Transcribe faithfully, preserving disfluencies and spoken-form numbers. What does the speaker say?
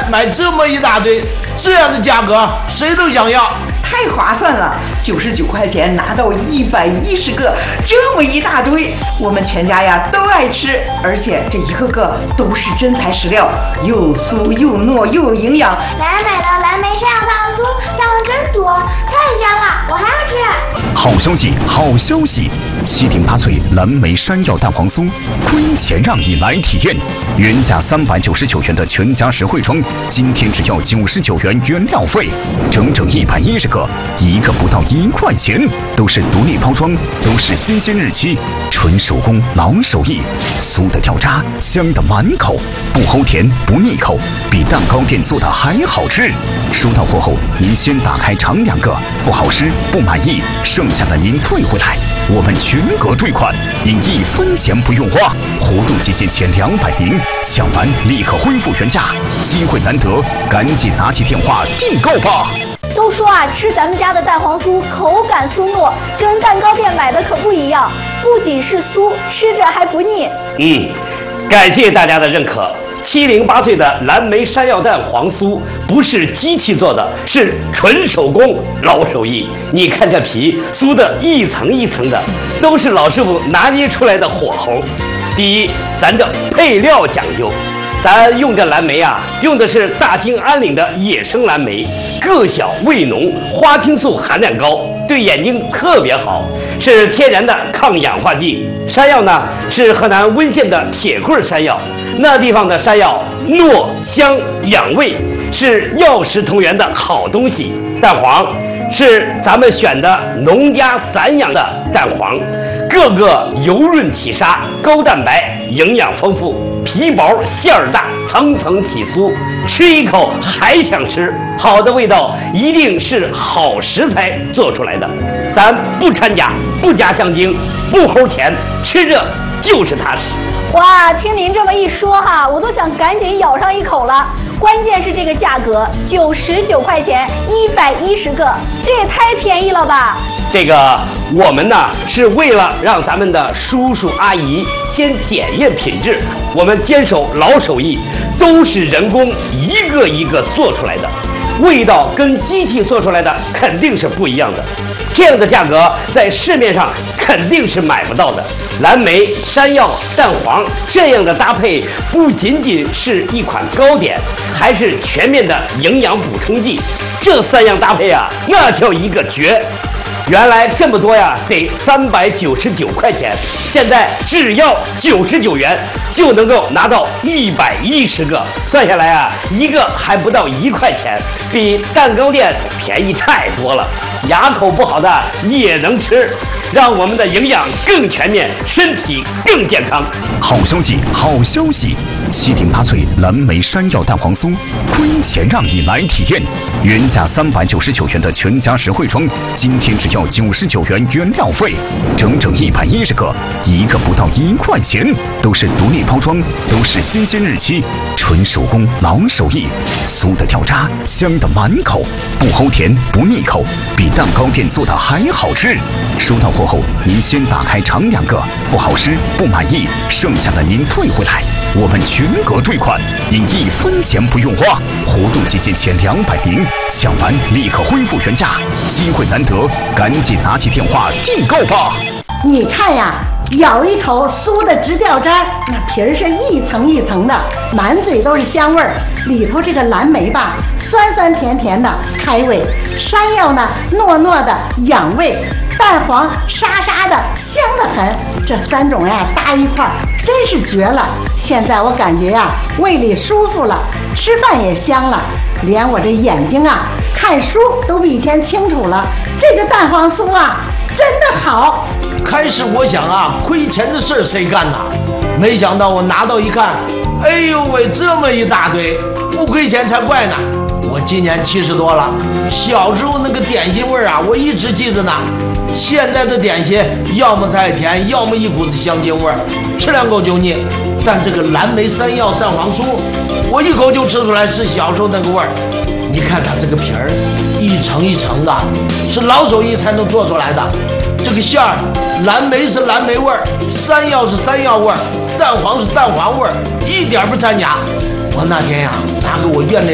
买这么一大堆，这样的价格谁都想要。 太划算了，九十九块钱拿到一百一十个，这么一大堆，我们全家呀都爱吃，而且这一个个都是真材实料，又酥又糯又有营养。 奶奶买的蓝莓山药蛋黄酥酱的真多，太香了，我还要吃。 好消息，好消息！七零八脆蓝莓山药蛋黄酥，亏钱让你来体验。原价三百九十九元的全家实惠装，今天只要九十九元原料费，整整一百一十个，一个不到一块钱，都是独立包装，都是新鲜日期，纯手工老手艺，酥的掉渣，香的满口，不齁甜不腻口，比蛋糕店做的还好吃。收到货后，您先打开尝两个，不好吃不满意，剩下的您退回来，我们全额退款，您一分钱不用花。活动期间前两百名，抢完立刻恢复原价，机会难得，赶紧拿起电话订购吧。 都说啊，吃咱们家的蛋黄酥口感酥糯，跟蛋糕店买的可不一样，不仅是酥，吃着还不腻。 嗯，感谢大家的认可。七零八脆的蓝莓山药蛋黄酥不是机器做的，是纯手工老手艺。你看这皮酥的一层一层的，都是老师傅拿捏出来的火候。第一，咱这配料讲究，咱用这蓝莓啊，用的是大兴安岭的野生蓝莓，个小味浓，花青素含量高，对眼睛特别好，是天然的抗氧化剂。山药呢，是河南温县的铁棍山药，那地方的山药糯香养胃，是药食同源的好东西。蛋黄是咱们选的农家散养的蛋黄，个个油润起沙，高蛋白，营养丰富，皮薄馅儿大，层层起酥，吃一口还想吃。好的味道一定是好食材做出来的，咱不掺假，不加香精，不齁甜，吃着就是踏实。 哇，听您这么一说哈，我都想赶紧咬上一口了。关键是这个价格，九十九块钱，一百一十个，这也太便宜了吧！ 这个我们呢是为了让咱们的叔叔阿姨先检验品质，我们坚守老手艺，都是人工一个一个做出来的，味道跟机器做出来的肯定是不一样的。这样的价格在市面上肯定是买不到的。蓝莓、山药、蛋黄这样的搭配，不仅仅是一款糕点，还是全面的营养补充剂。这三样搭配啊，那叫一个绝！原来这么多呀，得三百九十九块钱，现在只要九十九元就能够拿到一百一十个，算下来啊，一个还不到一块钱，比蛋糕店便宜太多了。牙口不好的也能吃，让我们的营养更全面，身体更健康。 好消息，好消息！七零八脆蓝莓山药蛋黄酥，亏钱让你来体验。原价三百九十九元的全家实惠装，今天只要九十九元原料费，整整一百一十个，一个不到一块钱，都是独立包装，都是新鲜日期，纯手工老手艺，酥的掉渣，香的满口，不齁甜不腻口，比蛋糕店做的还好吃。收到货后，您先打开尝两个，不好吃不满意，剩下的您退回来，我们全额退款，您一分钱不用花。活动期间前两百名，抢完立刻恢复原价，机会难得，赶紧拿起电话订购吧。 你看呀，咬一口酥的直掉渣，那皮儿是一层一层的，满嘴都是香味儿。里头这个蓝莓吧，酸酸甜甜的开胃；山药呢，糯糯的养胃；蛋黄沙沙的香得很。这三种呀搭一块儿，真是绝了。现在我感觉呀，胃里舒服了，吃饭也香了，连我这眼睛啊看书都比以前清楚了。这个蛋黄酥啊，真的好。 开始我想啊，亏钱的事儿谁干呐？没想到我拿到一看，哎呦喂，这么一大堆，不亏钱才怪呢。我今年七十多了，小时候那个点心味儿啊，我一直记着呢。现在的点心要么太甜，要么一股子香精味儿，吃两口就腻。但这个蓝莓山药蛋黄酥，我一口就吃出来是小时候那个味儿。你看它这个皮儿，一层一层的，是老手艺才能做出来的。这个馅儿，蓝莓是蓝莓味儿，山药是山药味儿，蛋黄是蛋黄味儿，一点不掺假。我那天呀，拿给我院内